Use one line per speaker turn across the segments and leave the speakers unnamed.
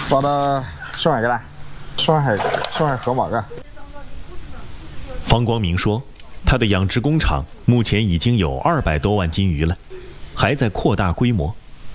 把它送海去了，送海河马个。
方光明说，他的养殖工厂目前已经有200多万斤鱼了，还在扩大规模。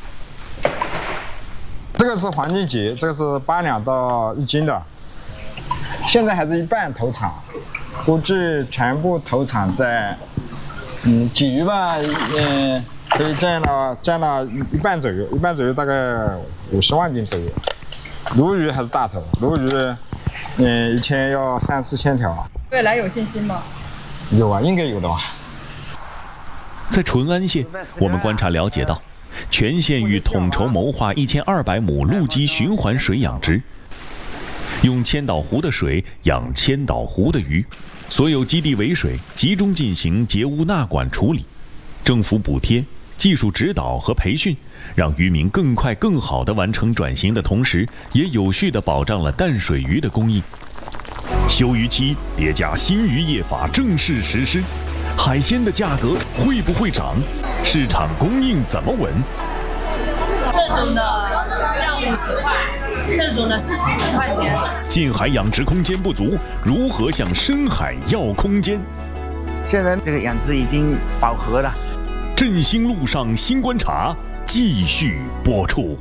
这个是黄金节，这个是8两到1斤的，现在还是一半投产，估计全部投产在，鲫鱼吧，可以占了一半左右，大概50万斤左右。鲈鱼还是大头，鲈鱼，一天要3、4千条。
未来有信心吗？
有啊，应该有的吧。
在淳安县，我们观察了解到，全县域统筹谋划1200亩陆基循环水养殖，用千岛湖的水养千岛湖的鱼，所有基地围水集中进行截污纳管处理，政府补贴、技术指导和培训，让渔民更快更好地完成转型的同时，也有序地保障了淡水鱼的供应。休渔期叠加新渔业法正式实施，海鲜的价格会不会涨？市场供应怎么稳？
这种的要50块，这种的45块钱。
近海养殖空间不足，如何向深海要空间？
现在这个养殖已经饱和了。
振兴路上新观察继续播出。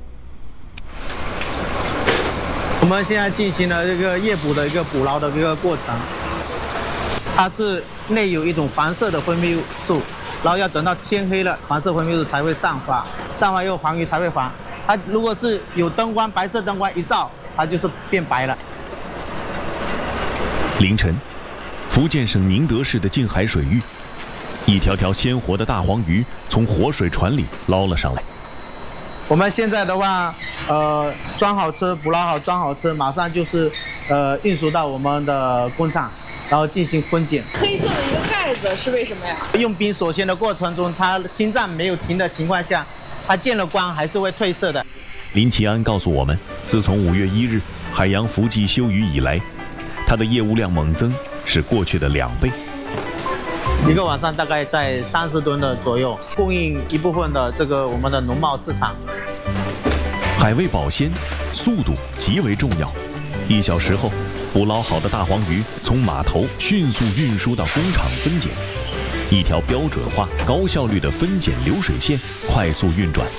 我们现在进行了这个夜捕的一个捕捞的一个过程，它是内有一种黄色的分泌素，然后要等到天黑了，黄色分泌素才会散发，散发以后黄鱼才会黄。它如果是有灯光，白色灯光一照，它就是变白了。
凌晨，福建省宁德市的近海水域，一条条鲜活的大黄鱼从活水船里捞了上来。
我们现在的话，装好车，捕捞好，装好车，马上就是运输到我们的工厂，然后进行分拣。
黑色的一个盖子是为什么呀？
用冰锁鲜的过程中，它心脏没有停的情况下，它见了光还是会褪色的。
林奇安告诉我们，自从5月1日海洋伏季休渔以来，它的业务量猛增，是过去的2倍。
一个晚上大概在30吨的左右，供应一部分的这个我们的农贸市场。
海味保鲜，速度极为重要。1小时后，捕捞好的大黄鱼从码头迅速运输到工厂分拣，一条标准化、高效率的分拣流水线快速运转。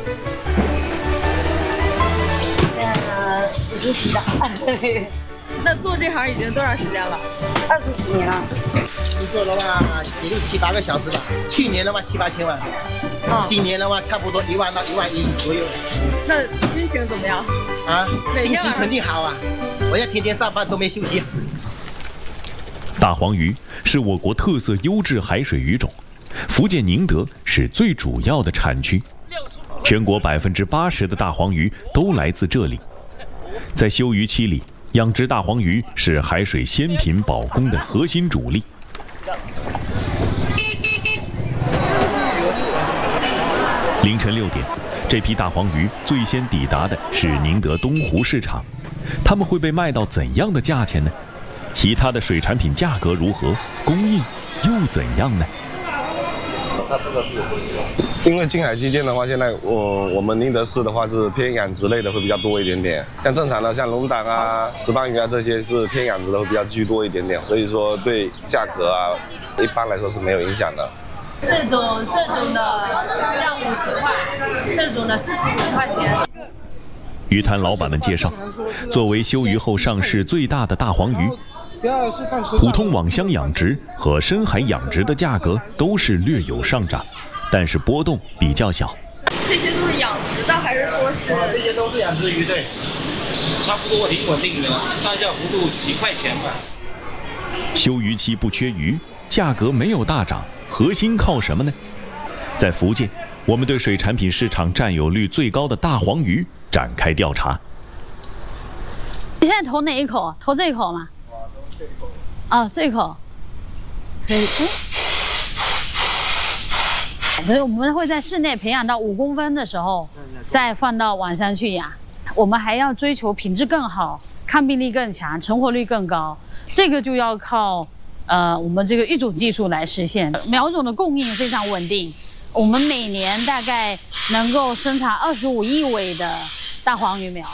自己的。
那做这行已经多长时间了
？20几年了。
一做的话也就7、8个小时吧。去年的话7、8千万，今年的话差不多1万到1万1左右。
那心情怎么样？
啊，心情肯定好啊！我要天天上班都没休息。
大黄鱼是我国特色优质海水鱼种，福建宁德是最主要的产区，全国80%的大黄鱼都来自这里。在休渔期里，养殖大黄鱼是海水鲜品保供的核心主力。凌晨6点，这批大黄鱼最先抵达的是宁德东湖市场，它们会被卖到怎样的价钱呢？其他的水产品价格如何？供应又怎样呢？
它这个是，因为近海基建的话，现在我们宁德市的话是偏养殖类的会比较多一点点，像正常的像龙胆啊、石斑鱼啊这些是偏养殖的会比较居多一点点，所以说对价格啊一般来说是没有影响的。
这种的要50块，这种的45块钱。
鱼摊老板们介绍，作为休渔后上市最大的大黄鱼，普通网箱养殖和深海养殖的价格都是略有上涨，但是波动比较小。
这些都是养殖的，还是说是？
这些都是养殖鱼，对，差不多挺稳定的，上下幅度几块钱吧。
休渔期不缺鱼，价格没有大涨，核心靠什么呢？在福建，我们对水产品市场占有率最高的大黄鱼展开调查。
你现在投哪一口？投这一口吗？啊，这一口。可以。所以我们会在室内培养到5公分的时候，再放到网箱去养。我们还要追求品质更好、抗病力更强、成活率更高，这个就要靠我们这个育种技术来实现。苗种的供应非常稳定，我们每年大概能够生产25亿尾的大黄鱼苗。